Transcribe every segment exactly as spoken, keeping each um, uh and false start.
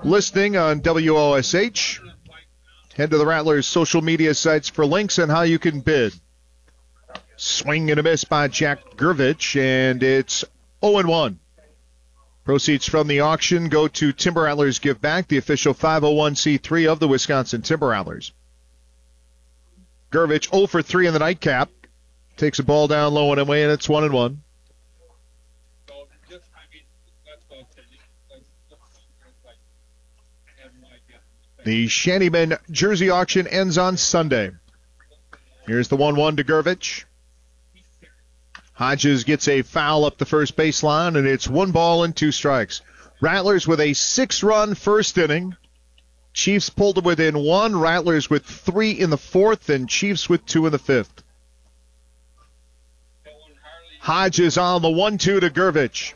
listening on W O S H. Head to the Rattlers social media sites for links and how you can bid. Swing and a miss by Jack Gervich, and it's oh and one. Proceeds from the auction go to Timber Rattlers Give Back, the official five oh one c three of the Wisconsin Timber Rattlers. Gervich oh for three in the nightcap. Takes a ball down low and away, and it's one and one. The Shantyman jersey auction ends on Sunday. Here's the one one to Gervich. Hodges gets a foul up the first baseline, and it's one ball and two strikes. Rattlers with a six-run first inning. Chiefs pulled them within one. Rattlers with three in the fourth, and Chiefs with two in the fifth. Hodges on the one two to Gervich.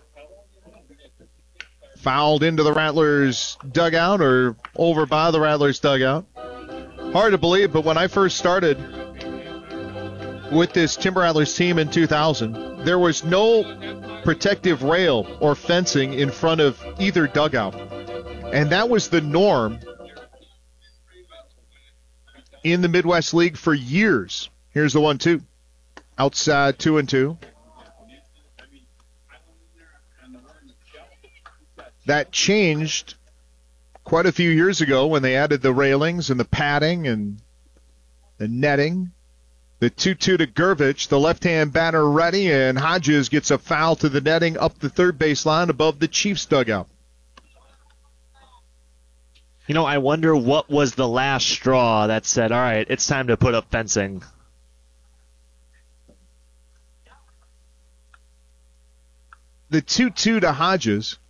Fouled into the Rattlers dugout or over by the Rattlers dugout. Hard to believe, but when I first started with this Timber Rattlers team in two thousand, there was no protective rail or fencing in front of either dugout. And that was the norm in the Midwest League for years. Here's the one two. Outside two and two. That changed quite a few years ago when they added the railings and the padding and the netting. The two two to Gervich, the left-hand batter ready, and Hodges gets a foul to the netting up the third baseline above the Chiefs dugout. You know, I wonder what was the last straw that said, all right, it's time to put up fencing. The two two to Hodges.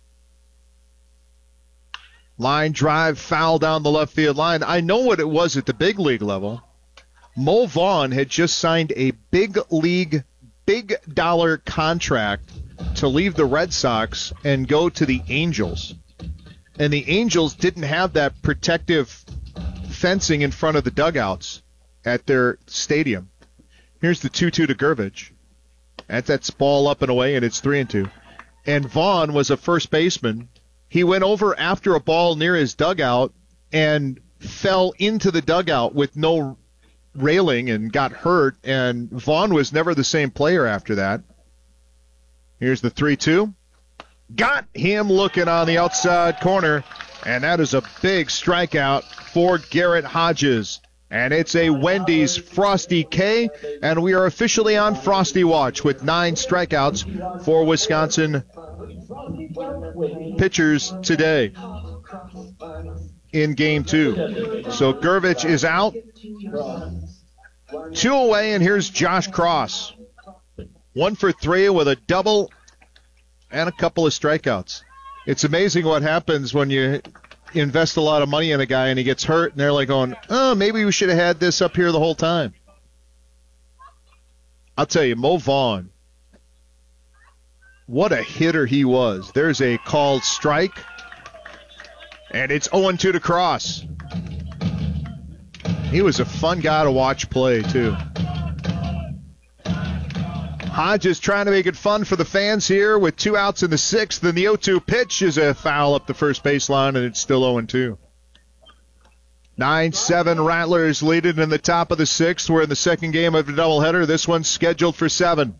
Line drive, foul down the left field line. I know what it was at the big league level. Mo Vaughn had just signed a big league, big dollar contract to leave the Red Sox and go to the Angels. And the Angels didn't have that protective fencing in front of the dugouts at their stadium. Here's the two two to Gervich. At that ball up and away, and it's three and two. And Vaughn was a first baseman. He went over after a ball near his dugout and fell into the dugout with no railing and got hurt, and Vaughn was never the same player after that. Here's the three two. Got him looking on the outside corner, and that is a big strikeout for Garrett Hodges. And it's a Wendy's Frosty K, and we are officially on Frosty Watch with nine strikeouts for Wisconsin pitchers today in game two. So Gervich is out. Two away, and here's Josh Cross. One for three with a double and a couple of strikeouts. It's amazing what happens when you invest a lot of money in a guy and he gets hurt, and they're like going, oh, maybe we should have had this up here the whole time. I'll tell you, Mo Vaughn, what a hitter he was. There's a called strike, and it's oh and two to Cross. He was a fun guy to watch play, too. Hodges trying to make it fun for the fans here with two outs in the sixth. Then the oh two pitch is a foul up the first baseline, and it's still oh and two. nine seven Rattlers lead it in the top of the sixth. We're in the second game of the doubleheader. This one's scheduled for seven.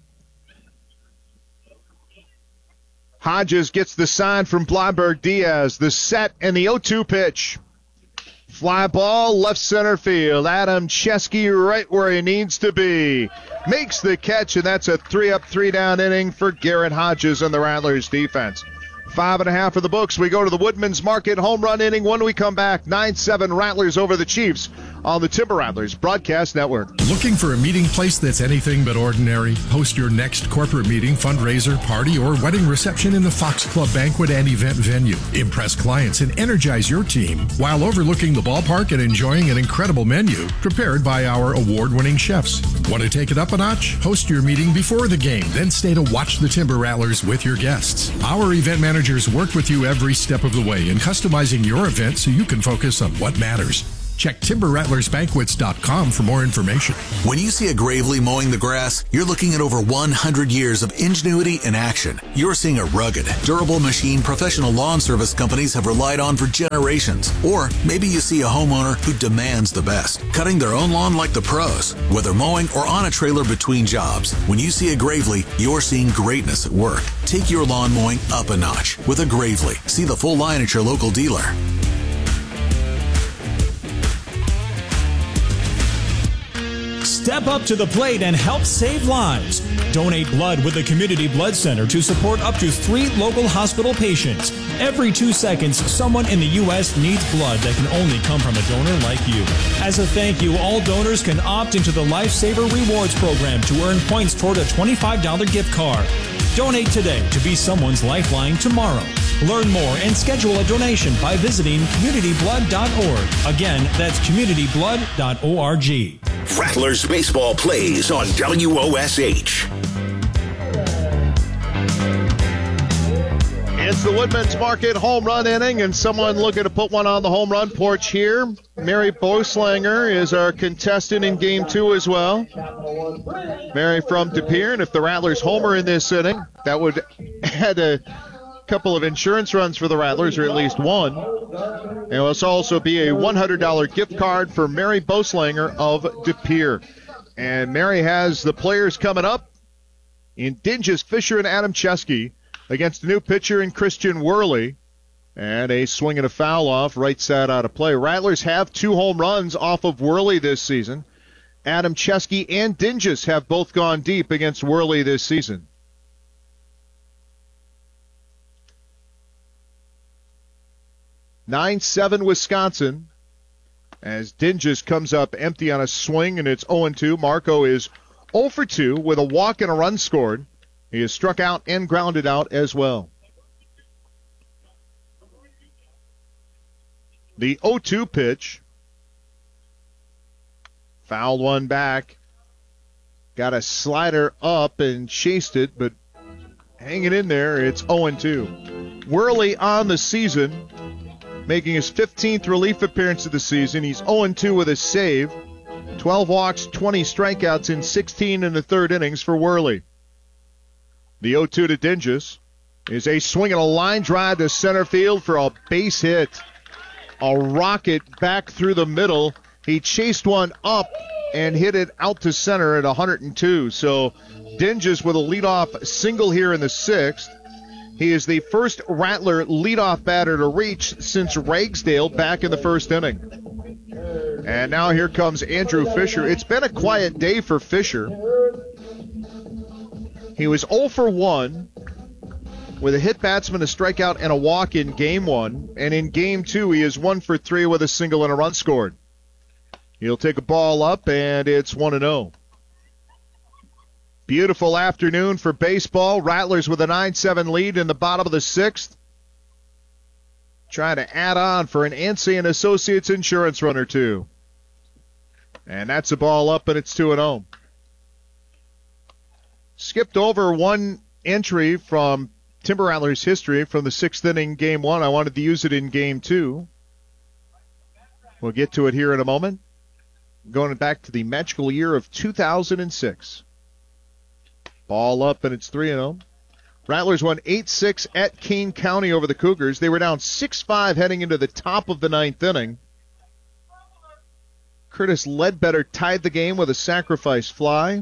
Hodges gets the sign from Blomberg Diaz. The set and the oh two pitch. Fly ball, left center field. Adam Chesky right where he needs to be. Makes the catch, and that's a three-up, three-down inning for Garrett Hodges and the Rattlers defense. Five and a half of the books. We go to the Woodman's Market home run inning. When we come back, nine seven Rattlers over the Chiefs on the Timber Rattlers Broadcast Network. Looking for a meeting place that's anything but ordinary? Host your next corporate meeting, fundraiser, party, or wedding reception in the Fox Club banquet and event venue. Impress clients and energize your team while overlooking the ballpark and enjoying an incredible menu prepared by our award-winning chefs. Want to take it up a notch? Host your meeting before the game, then stay to watch the Timber Rattlers with your guests. Our event managers work with you every step of the way in customizing your event so you can focus on what matters. Check timber rattlers banquets dot com for more information. When you see a Gravely mowing the grass, you're looking at over one hundred years of ingenuity in action. You're seeing a rugged, durable machine professional lawn service companies have relied on for generations. Or maybe you see a homeowner who demands the best, cutting their own lawn like the pros. Whether mowing or on a trailer between jobs, when you see a Gravely, you're seeing greatness at work. Take your lawn mowing up a notch with a Gravely. See the full line at your local dealer. Step up to the plate and help save lives. Donate blood with the Community Blood Center to support up to three local hospital patients. Every two seconds, someone in the U S needs blood that can only come from a donor like you. As a thank you, all donors can opt into the Lifesaver Rewards program to earn points toward a twenty-five dollars gift card. Donate today to be someone's lifeline tomorrow. Learn more and schedule a donation by visiting community blood dot org. Again, that's community blood dot org. Rattlers baseball plays on W O S H. It's the Woodman's Market home run inning, and someone looking to put one on the home run porch here. Mary Boslanger is our contestant in game two as well. Mary from De Pere, and if the Rattlers homer in this inning, that would add a couple of insurance runs for the Rattlers, or at least one. And it will also be a one hundred dollars gift card for Mary Boslanger of De Pere. And Mary has the players coming up in Dinges, Fisher, and Adam Chesky against a new pitcher in Christian Worley. And a swing and a foul off, right side out of play. Rattlers have two home runs off of Worley this season. Adam Chesky and Dinges have both gone deep against Worley this season. nine seven Wisconsin as Dinges comes up empty on a swing, and it's oh and two. Marco is oh for two with a walk and a run scored. He is struck out and grounded out as well. The oh two pitch. Fouled one back. Got a slider up and chased it, but hanging in there, it's oh and two. Worley on the season, making his fifteenth relief appearance of the season. He's oh and two with a save. twelve walks, twenty strikeouts in sixteen in the third innings for Worley. The oh two to Dinges is a swing and a line drive to center field for a base hit. A rocket back through the middle. He chased one up and hit it out to center at one hundred two. So Dinges with a leadoff single here in the sixth. He is the first Rattler leadoff batter to reach since Ragsdale back in the first inning. And now here comes Andrew Fisher. It's been a quiet day for Fisher. He was oh for one with a hit batsman, a strikeout, and a walk in game one. And in game two, he is one for three with a single and a run scored. He'll take a ball up, and it's one and oh. Beautiful afternoon for baseball. Rattlers with a nine seven lead in the bottom of the sixth. Trying to add on for an Ansey and Associates insurance run or two. And that's a ball up, and it's two and oh. Skipped over one entry from Timber Rattlers history from the sixth inning, game one. I wanted to use it in game two. We'll get to it here in a moment. Going back to the magical year of two thousand six. Ball up, and it's three and oh. Rattlers won eight six at Kane County over the Cougars. They were down six five heading into the top of the ninth inning. Curtis Ledbetter tied the game with a sacrifice fly.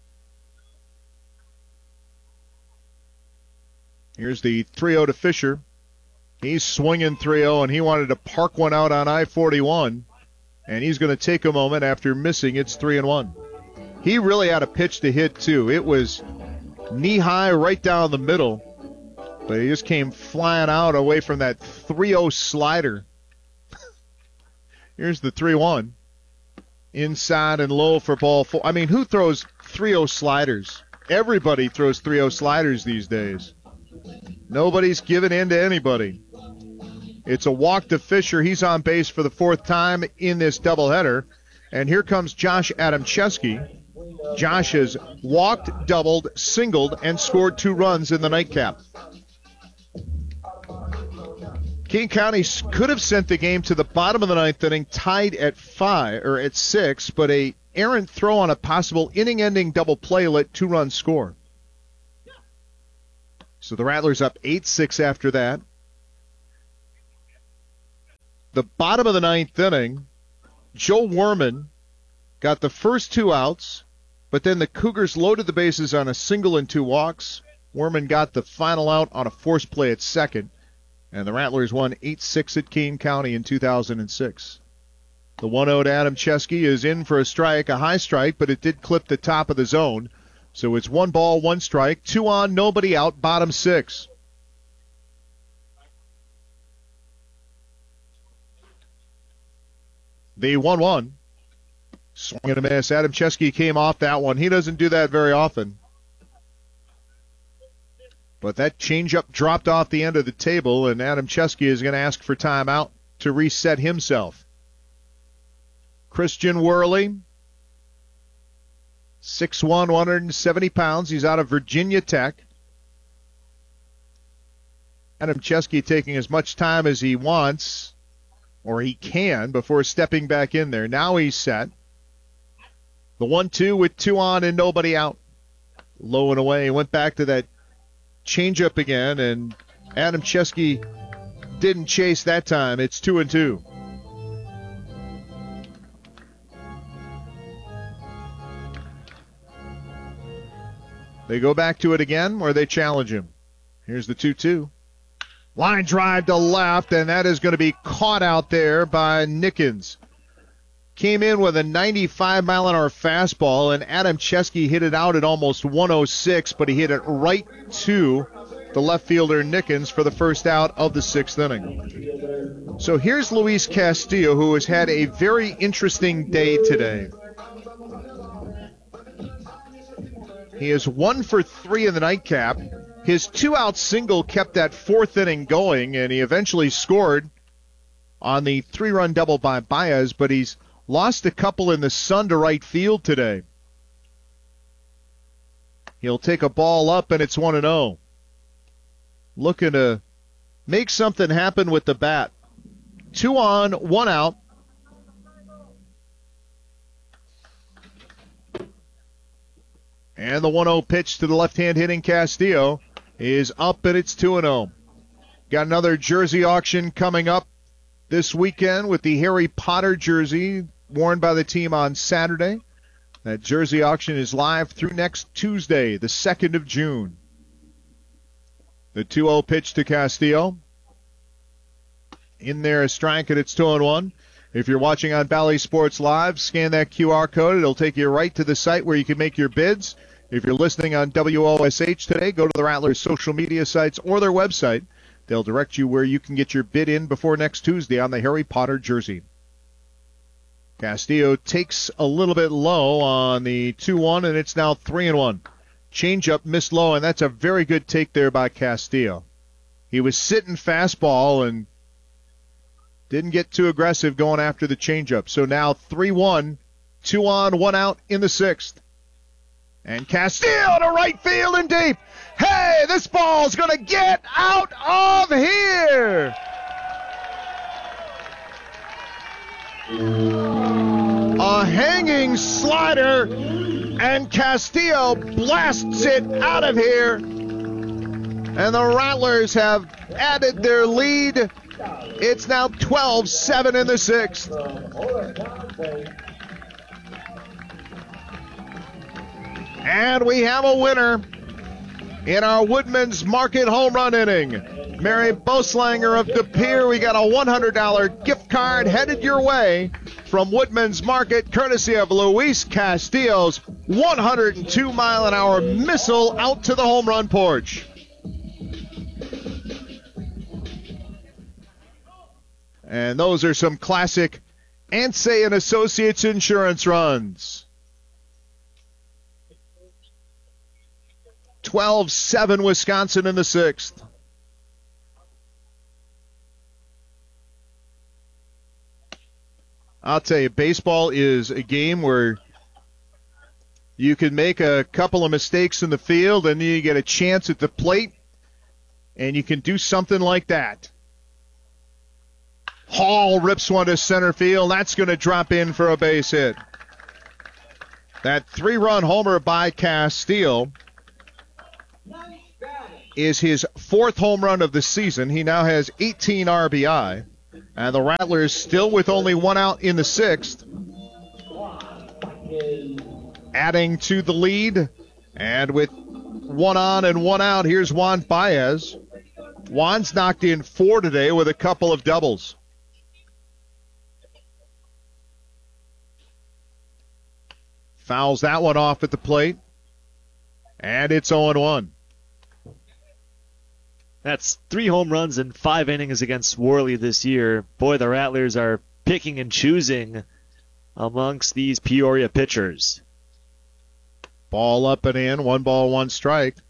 Here's the three oh to Fisher. He's swinging three oh, and he wanted to park one out on I forty-one. And he's going to take a moment after missing. It's three and one. He really had a pitch to hit, too. It was knee-high right down the middle. But he just came flying out away from that three oh slider. Here's the three one. Inside and low for ball four. I mean, who throws three oh sliders? Everybody throws three oh sliders these days. Nobody's giving in to anybody. It's a walk to Fisher. He's on base for the fourth time in this doubleheader. And here comes Josh Adamczewski. Josh has walked, doubled, singled, and scored two runs in the nightcap. King County could have sent the game to the bottom of the ninth inning, tied at five or at six, but a errant throw on a possible inning-ending double play let two-run score. So the Rattlers up eight six after that. The bottom of the ninth inning, Joe Werman got the first two outs, but then the Cougars loaded the bases on a single and two walks. Werman got the final out on a forced play at second, and the Rattlers won eight six at Keene County in two thousand six. The one oh to Adam Chesky is in for a strike, a high strike, but it did clip the top of the zone. So it's one ball, one strike, two on, nobody out, bottom six. The one one. Swing and a miss. Adam Chesky came off that one. He doesn't do that very often. But that changeup dropped off the end of the table, and Adam Chesky is going to ask for timeout to reset himself. Christian Worley, six one, one hundred seventy pounds. He's out of Virginia Tech. Adam Chesky taking as much time as he wants, or he can, before stepping back in there. Now he's set. The one two with two on and nobody out. Low and away. He went back to that changeup again, and Adam Chesky didn't chase that time. It's two and two. They go back to it again, or they challenge him. Here's the two two. Line drive to left, and that is going to be caught out there by Nickens. Came in with a ninety-five mile an hour fastball, and Adam Chesky hit it out at almost one oh six, but he hit it right to the left fielder Nickens for the first out of the sixth inning. So here's Luis Castillo, who has had a very interesting day today. He is one for three in the nightcap. His two-out single kept that fourth inning going, and he eventually scored on the three-run double by Baez, but he's lost a couple in the sun to right field today. He'll take a ball up, and it's one and oh. Looking to make something happen with the bat. Two on, one out. And the one oh pitch to the left-hand hitting Castillo is up, and it's two and oh. Got another jersey auction coming up this weekend with the Harry Potter jersey worn by the team on Saturday. That jersey auction is live through next Tuesday, the second of June. The two oh pitch to Castillo. In there, a strike, and it's two and one. If you're watching on Bally Sports Live, scan that Q R code. It'll take you right to the site where you can make your bids. If you're listening on W O S H today, go to the Rattlers social media sites or their website. They'll direct you where you can get your bid in before next Tuesday on the Harry Potter jersey. Castillo takes a little bit low on the two one, and it's now three and one. Changeup missed low, and that's a very good take there by Castillo. He was sitting fastball and didn't get too aggressive going after the changeup. So now three one, two on, one out in the sixth. And Castillo to right field and deep. Hey, this ball's going to get out of here. A hanging slider, and Castillo blasts it out of here. And the Rattlers have added their lead. It's now twelve seven in the sixth. And we have a winner in our Woodman's Market home run inning. Mary Boslanger of De Pere, we got a one hundred dollars gift card headed your way from Woodman's Market, courtesy of Luis Castillo's one hundred two mile an hour missile out to the home run porch. And those are some classic Ansay and Associates insurance runs. twelve seven Wisconsin in the sixth. I'll tell you, baseball is a game where you can make a couple of mistakes in the field and then you get a chance at the plate and you can do something like that. Hall rips one to center field. That's going to drop in for a base hit. That three-run homer by Castile is his fourth home run of the season. He now has eighteen R B I. And the Rattlers still with only one out in the sixth. Adding to the lead. And with one on and one out, here's Juan Baez. Juan's knocked in four today with a couple of doubles. Fouls that one off at the plate. And it's oh one. That's three home runs in five innings against Worley this year. Boy, the Rattlers are picking and choosing amongst these Peoria pitchers. Ball up and in, one ball, one strike.